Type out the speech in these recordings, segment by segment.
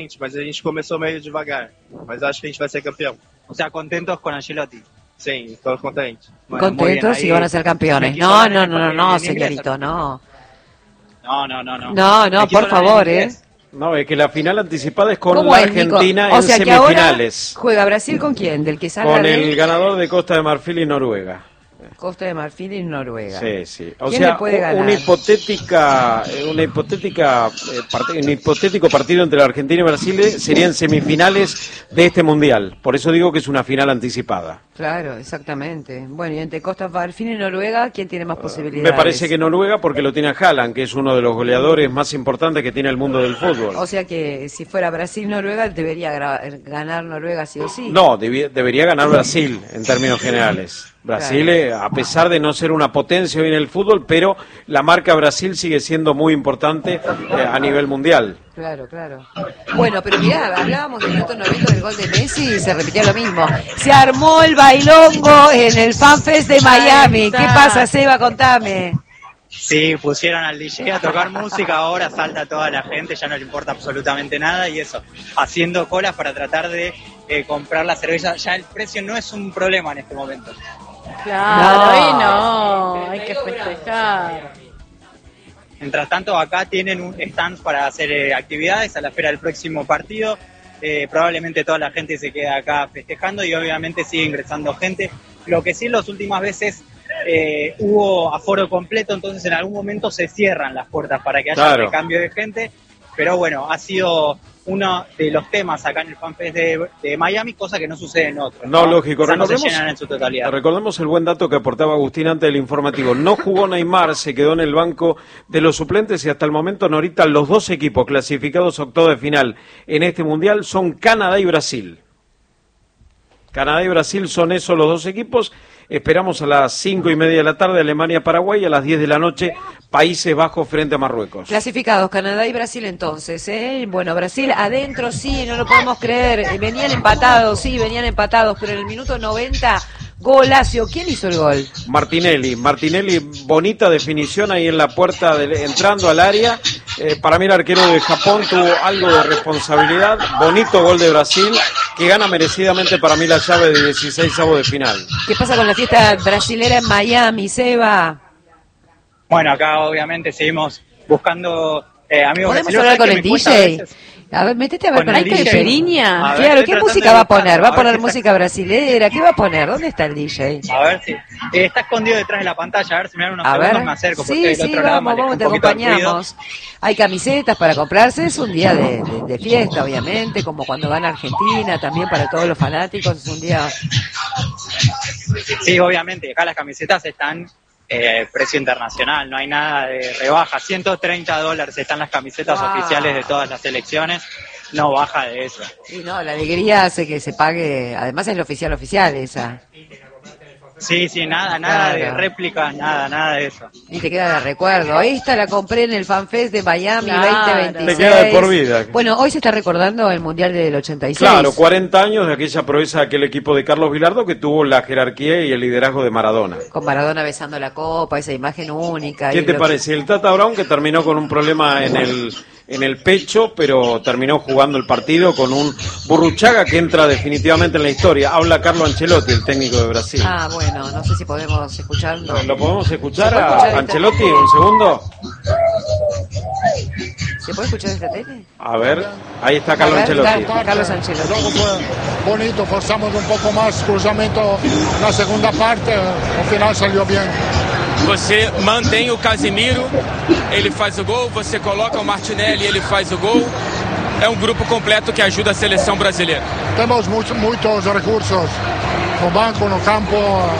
Mas a gente começou meio devagar, mas acho que a gente vai ser campeão. O sea, contentos con Ancelotti. Sí, todos contentes. Bueno, Contentos y van a ser campeones. No, señorito, no. No, por favor, No, es que la final anticipada es con ¿Cómo la es, Nico? Argentina O en sea que semifinales. ahora juega Brasil con quién, del que salga Con de el ganador de Costa de Marfil y Noruega. Costa de Marfil y Noruega. Sí. O ¿Quién sea, le puede ganar? un hipotético partido entre la Argentina y Brasil serían semifinales de este mundial. Por eso digo que es una final anticipada. Claro, exactamente. Bueno, y entre Costa de Marfil y Noruega, ¿quién tiene más posibilidades? Me parece que Noruega porque lo tiene a Haaland, que es uno de los goleadores más importantes que tiene el mundo del fútbol. O sea que si fuera Brasil-Noruega, debería ganar Noruega sí o sí. No, debería ganar Brasil en términos generales. Brasil, a pesar de no ser una potencia hoy en el fútbol, pero la marca Brasil sigue siendo muy importante a nivel mundial. Claro. Bueno, pero mirá, hablábamos del minuto 90 del gol de Messi y se repitió lo mismo. Se armó el bailongo en el FanFest de Miami. ¿Qué pasa, Seba? Contame. Sí, pusieron al DJ a tocar música, ahora salta toda la gente, ya no le importa absolutamente nada y eso, haciendo colas para tratar de comprar la cerveza. Ya el precio no es un problema en este momento. Claro, hay que festejar. Mientras tanto, acá tienen un stand para hacer actividades a la espera del próximo partido. Probablemente toda la gente se queda acá festejando y obviamente sigue ingresando gente. Lo que sí, en las últimas veces hubo aforo completo, entonces en algún momento se cierran las puertas para que haya recambio de gente. Pero bueno, ha sido uno de los temas acá en el FanFest de Miami, cosa que no sucede en otros. No, lógico. No se llenan en su totalidad. Recordemos el buen dato que aportaba Agustín antes del informativo. No jugó Neymar, se quedó en el banco de los suplentes y hasta el momento, Norita, los dos equipos clasificados a octavos de final en este Mundial son Canadá y Brasil. Canadá y Brasil son esos los dos equipos. Esperamos a las 5:30 de la tarde Alemania-Paraguay, a las 10 de la noche Países Bajos frente a Marruecos. Clasificados Canadá y Brasil entonces, Bueno, Brasil adentro sí, no lo podemos creer. Venían empatados, pero en el minuto 90, golazo. ¿Quién hizo el gol? Martinelli, bonita definición ahí en la puerta, entrando al área. Para mí el arquero de Japón tuvo algo de responsabilidad. Bonito gol de Brasil, que gana merecidamente para mí la llave de 16avos de final. ¿Qué pasa con la fiesta brasilera en Miami, Seba? Bueno, acá obviamente seguimos buscando amigos. ¿Podemos hablar con el DJ? A ver, métete a ver con el DJ. Caipirinha. Claro, ¿qué música va a poner? ¿Va a poner música brasilera? ¿Qué va a poner? ¿Dónde está el DJ? A ver si está escondido detrás de la pantalla. A ver si me dan unos segundos, me acerco. Sí, vamos, te acompañamos. Hay camisetas para comprarse. Es un día de fiesta, obviamente, como cuando van a Argentina, también para todos los fanáticos. Es un día... Sí, obviamente. Acá las camisetas están... precio internacional, no hay nada de rebaja, $130 están las camisetas oficiales de todas las selecciones, no baja de eso. Y no, la alegría hace que se pague, además es la oficial esa. Sí, nada de réplica, nada de eso. Y te queda de recuerdo. Esta la compré en el FanFest de Miami 2026. Te queda de por vida. Bueno, hoy se está recordando el Mundial del 86. Claro, 40 años de aquella proeza de aquel equipo de Carlos Bilardo que tuvo la jerarquía y el liderazgo de Maradona. Con Maradona besando la copa, esa imagen única. ¿Qué te parece? El Tata Brown, que terminó con un problema en el pecho, pero terminó jugando el partido con un Burruchaga que entra definitivamente en la historia. Habla Carlo Ancelotti, el técnico de Brasil. Bueno, no sé si podemos escucharlo. ¿Lo podemos escuchar a Ancelotti? Un segundo. ¿Se puede escuchar desde la tele? A ver, ahí está Carlo Ancelotti. Carlos Ancelotti. El juego fue bonito, forzamos un poco más, cruzamiento en la segunda parte, al final salió bien. Você mantém o Casemiro, ele faz o gol, você coloca o Martinelli, ele faz o gol. É um grupo completo que ajuda a seleção brasileira. Temos muitos recursos no banco, no campo.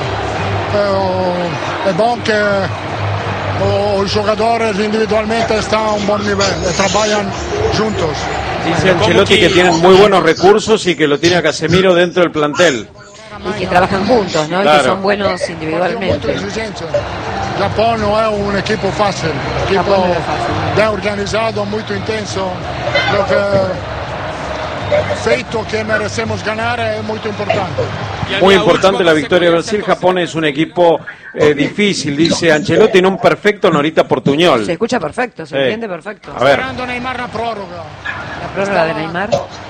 É bom que os jogadores individualmente están a un buen nivel, trabajan juntos. Dice Ancelotti que tienen muy buenos recursos y que lo tiene a Casemiro dentro del plantel. Y que trabajan juntos, ¿no? Claro. Y que son buenos individualmente. Japón no es un equipo fácil, equipo bien organizado, muy intenso. Lo que feito que merecemos ganar es muy importante. Muy importante la victoria de Brasil. Japón es un equipo difícil, dice Ancelotti, en un perfecto Norita Portuñol. Se escucha perfecto, se entiende perfecto. A ver. Esperando Neymar la prórroga. La prórroga de Neymar.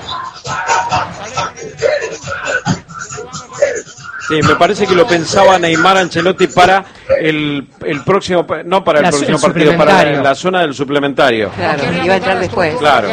Sí, me parece que lo pensaba Neymar Ancelotti para el próximo, no para el próximo partido, para la zona del suplementario. Claro, iba a entrar después. Claro.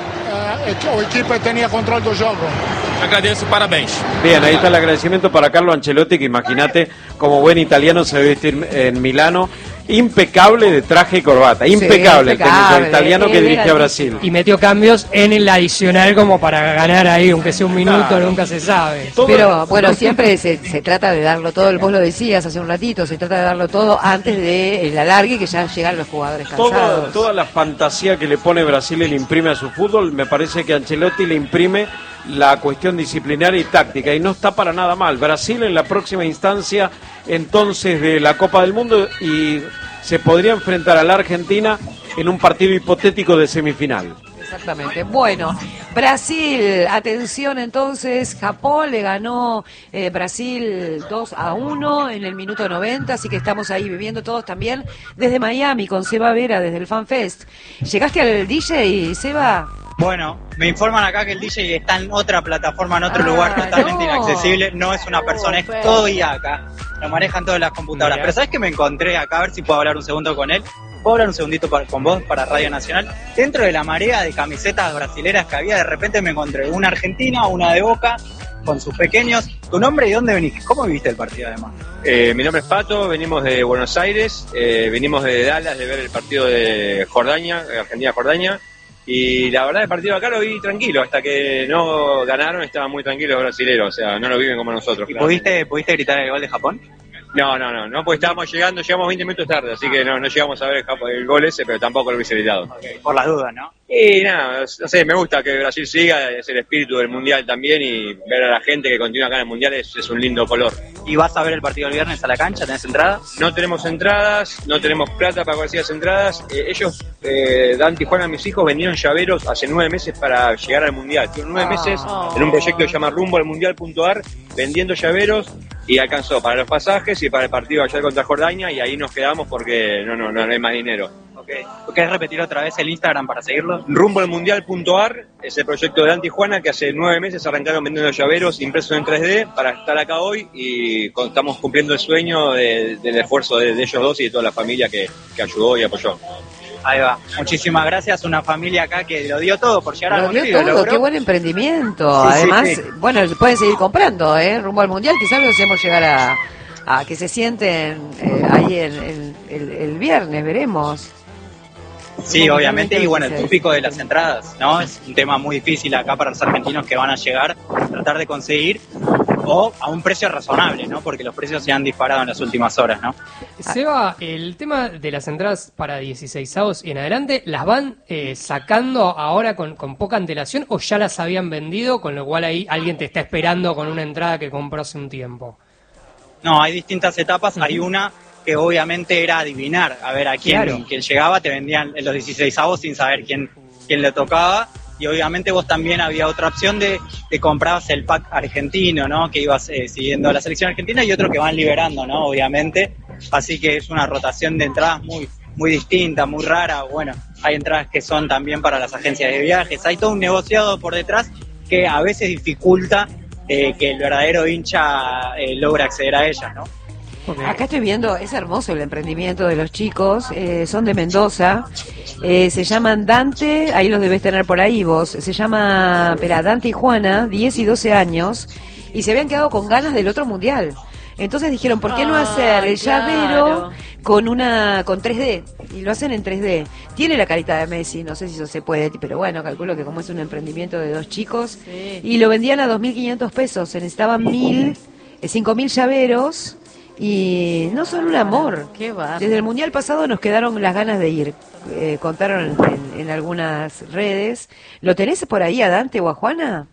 O equipo tenía control del juego. Agradeço, parabéns. Bien, ahí está el agradecimiento para Carlo Ancelotti, que imagínate, como buen italiano se debe vestir en Milano, impecable de traje y corbata, impecable, sí, el técnico italiano que dirige a Brasil. Y metió cambios en el adicional como para ganar ahí, aunque sea un minuto, claro. Nunca se sabe. Pero bueno, siempre se trata de darlo todo, vos lo decías hace un ratito, se trata de darlo todo antes del alargue, que ya llegan los jugadores cansados. Toda la fantasía que le pone Brasil y le imprime a su fútbol, me parece que Ancelotti le imprime la cuestión disciplinaria y táctica, y no está para nada mal. Brasil en la próxima instancia entonces de la Copa del Mundo, y se podría enfrentar a la Argentina en un partido hipotético de semifinal. Exactamente. Bueno, Brasil, atención entonces, Japón le ganó Brasil 2-1 en el minuto 90, así que estamos ahí viviendo todos también desde Miami con Seba Vera, desde el FanFest. ¿Llegaste al DJ, Seba? Bueno, me informan acá que el DJ está en otra plataforma, en otro lugar totalmente inaccesible, no es una persona, es todo IA acá, lo manejan todas las computadoras. Pero ¿sabes qué me encontré acá? A ver si puedo hablar un segundo con él. ¿Puedo hablar un segundito con vos para Radio Nacional? Dentro de la marea de camisetas brasileras que había, de repente me encontré una argentina, una de Boca, con sus pequeños. ¿Tu nombre y dónde venís? ¿Cómo viviste el partido además? Mi nombre es Pato, venimos de Buenos Aires, venimos de Dallas de ver el partido de Jordania, Argentina-Jordania. Y la verdad el partido acá lo vi tranquilo, hasta que no ganaron estaban muy tranquilos los brasileros, o sea, no lo viven como nosotros. ¿Y pudiste gritar el gol de Japón? No, porque estábamos llegamos 20 minutos tarde, así que no llegamos a ver el gol ese, pero tampoco lo hubiese gritado. Okay, por las dudas, ¿no? Y nada, no sé, me gusta que Brasil siga, es el espíritu del Mundial también, y ver a la gente que continúa acá en el Mundial es un lindo color. ¿Y vas a ver el partido el viernes a la cancha? ¿Tenés entradas? No tenemos entradas, no tenemos plata para conseguir las entradas. Ellos, Dan Tijuana, mis hijos, vendieron llaveros hace 9 meses para llegar al Mundial. Tuvieron 9 meses en un proyecto que se llama Rumbo al Mundial.ar, vendiendo llaveros, y alcanzó para los pasajes y para el partido ayer contra Jordania, y ahí nos quedamos porque no hay más dinero. Okay. ¿Querés repetir otra vez el Instagram para seguirlo? Rumbo al Mundial.ar es el proyecto de Dan Tijuana, que hace 9 meses arrancaron vendiendo llaveros impresos en 3D para estar acá hoy, y estamos cumpliendo el sueño del esfuerzo de ellos dos y de toda la familia que ayudó y apoyó. Ahí va, muchísimas gracias, una familia acá que lo dio todo por llegar al Mundial. Lo dio todo, qué buen emprendimiento. Sí, además, sí. Bueno, pueden seguir comprando, Rumbo al Mundial, quizás lo hacemos llegar a que se sienten ahí el viernes, veremos. Sí, obviamente, y bueno, el tópico de las entradas, ¿no? Es un tema muy difícil acá para los argentinos que van a llegar, tratar de conseguir, o a un precio razonable, ¿no? Porque los precios se han disparado en las últimas horas, ¿no? Seba, el tema de las entradas para 16avos y en adelante, ¿las van sacando ahora con poca antelación o ya las habían vendido, con lo cual ahí alguien te está esperando con una entrada que compró hace un tiempo? No, hay distintas etapas, hay una que obviamente era adivinar, a ver a quién llegaba, te vendían los 16avos sin saber quién le tocaba, y obviamente vos también había otra opción de comprabas el pack argentino, ¿no? Que ibas siguiendo a la selección argentina, y otro que van liberando, ¿no? Obviamente, así que es una rotación de entradas muy distinta, muy rara. Bueno, hay entradas que son también para las agencias de viajes, hay todo un negociado por detrás que a veces dificulta que el verdadero hincha logre acceder a ellas, ¿no? Okay. Acá estoy viendo, es hermoso el emprendimiento de los chicos, son de Mendoza, se llaman Dante, ahí los debes tener por ahí vos, se llama Dante y Juana, 10 y 12 años, y se habían quedado con ganas del otro mundial. Entonces dijeron, ¿por qué no hacer el llavero con 3D? Y lo hacen en 3D. Tiene la carita de Messi, no sé si eso se puede, pero bueno, calculo que como es un emprendimiento de 2 chicos, y lo vendían a 2.500 pesos, se necesitaban 5.000 llaveros. Y no son un amor. Qué Desde el Mundial pasado nos quedaron las ganas de ir. Contaron en algunas redes. ¿Lo tenés por ahí a Dante o a Juana?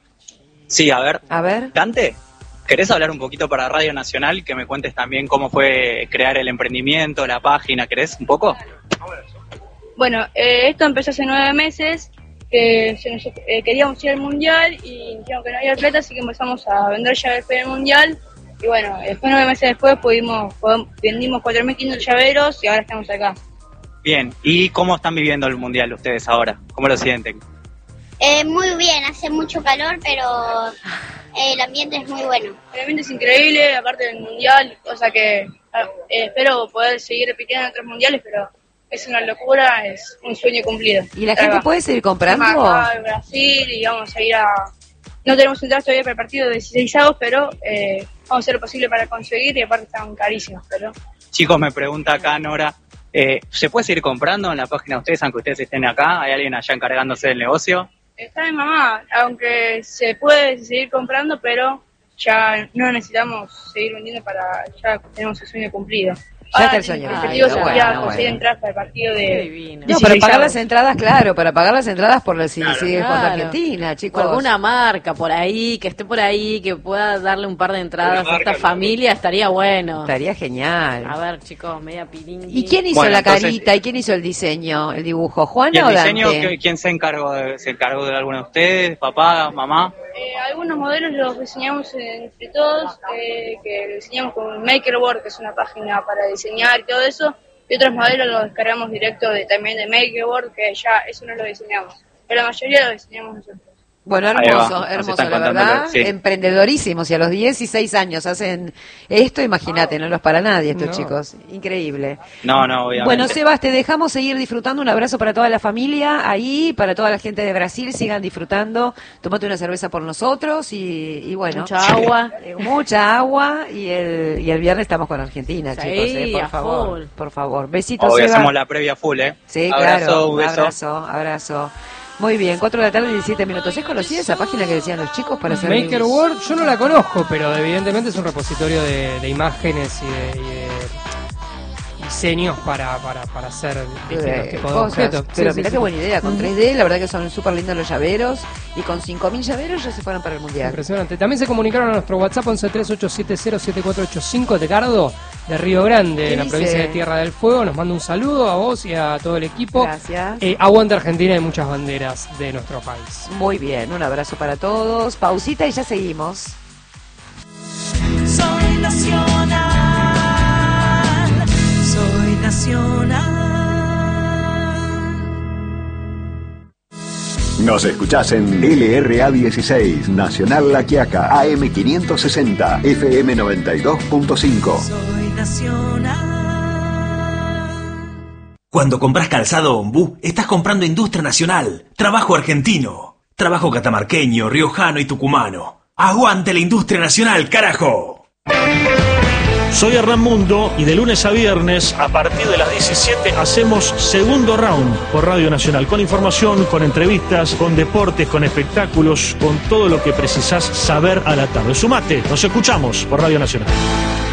Sí, a ver. Dante, ¿querés hablar un poquito para Radio Nacional? Que me cuentes también cómo fue crear el emprendimiento, la página. ¿Querés un poco? Bueno, esto empezó hace 9 meses. Queríamos ir al Mundial y dijeron que no había plata, así que empezamos a vender llaves para el Mundial. Y bueno, después 9 meses después vendimos 4.500 llaveros y ahora estamos acá. Bien, ¿y cómo están viviendo el Mundial ustedes ahora? ¿Cómo lo sienten? Muy bien, hace mucho calor, pero el ambiente es muy bueno. El ambiente es increíble, aparte del mundial, cosa que espero poder seguir repitiendo en otros mundiales, pero es una locura, es un sueño cumplido. ¿Y la gente puede seguir comprando? Acá en Brasil y vamos a ir a... No tenemos entradas todavía para el partido de 16avos, pero vamos a hacer lo posible para conseguir y aparte están carísimos. Pero... Chicos, me pregunta acá Nora, ¿se puede seguir comprando en la página de ustedes, aunque ustedes estén acá? ¿Hay alguien allá encargándose del negocio? Está mi mamá, aunque se puede seguir comprando, pero ya no necesitamos seguir vendiendo ya tenemos el sueño cumplido. Ya está el sueño. El objetivo sería conseguir entradas para el partido de... No, para pagar las entradas, claro, para pagar las entradas por si sigue jugando Argentina, chicos. O alguna marca por ahí, que esté por ahí, que pueda darle un par de entradas a esta familia, estaría bueno. Estaría genial. A ver, chicos, media piringui. ¿Y quién hizo la carita? ¿Y quién hizo el diseño, el dibujo? ¿Juana ¿Y el o Dante? diseño quién se encargó de alguno de ustedes? ¿Papá, mamá? Algunos modelos los diseñamos entre todos, que lo diseñamos con Makerboard, que es una página para diseñar y todo eso, y otros modelos los descargamos directo también de Makerboard, que ya eso no lo diseñamos, pero la mayoría lo diseñamos nosotros. Bueno, hermoso, la verdad, sí. Emprendedorísimos, y a los 16 años hacen esto, imagínate, no los para nadie estos chicos, increíble. No, obviamente. Bueno, Sebas, te dejamos seguir disfrutando, un abrazo para toda la familia ahí, para toda la gente de Brasil, sigan disfrutando, tomate una cerveza por nosotros y bueno. Mucha agua, y el viernes estamos con Argentina, sí, chicos, por favor, besitos, Hoy Sebas. hacemos la previa full, Sí, abrazo, claro, abrazo. Muy bien, 4 de la tarde, 17 minutos. ¿Es conocida esa página que decían los chicos para hacer Makerboard? Yo no la conozco, pero evidentemente es un repositorio de imágenes y de diseños para hacer diferentes tipos de objetos. Pero mirá qué buena idea, con 3D, la verdad que son súper lindos los llaveros, y con 5.000 llaveros ya se fueron para el Mundial. Impresionante. También se comunicaron a nuestro WhatsApp 1138707485, Ricardo, de Río Grande, en la provincia de Tierra del Fuego. Nos manda un saludo a vos y a todo el equipo. Gracias. Aguanta Argentina y muchas banderas de nuestro país. Muy bien, un abrazo para todos. Pausita y ya seguimos. Soy nacional, soy nacional. Nos escuchás en LRA 16, Nacional La Quiaca, AM 560, FM 92.5. Soy nacional. Cuando compras calzado Ombú, estás comprando industria nacional, trabajo argentino, trabajo catamarqueño, riojano y tucumano. ¡Aguante la industria nacional, carajo! Soy Hernán Mundo y de lunes a viernes a partir de las 17 hacemos Segundo Round por Radio Nacional, con información, con entrevistas, con deportes, con espectáculos, con todo lo que precisás saber a la tarde. Sumate, nos escuchamos por Radio Nacional.